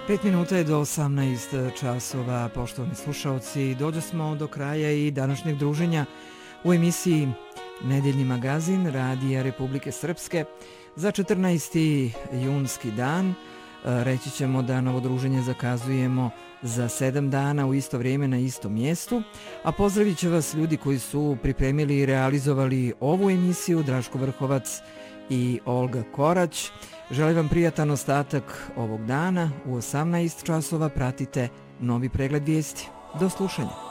5 minuta je do 18 časova, poštovani slušaoci. Dođe smo do kraja i današnjeg druženja u emisiji Nedeljni magazin Radija Republike Srpske za 14. junski dan. Reći ćemo da novo druženje zakazujemo za 7 dana u isto vrijeme na istom mjestu, a pozdravit će vas ljudi koji su pripremili i realizovali ovu emisiju, Draško Vrhovac i Olga Korać. Želim vam prijatan ostatak ovog dana. U 18 časova pratite novi pregled vijesti. Do slušanja.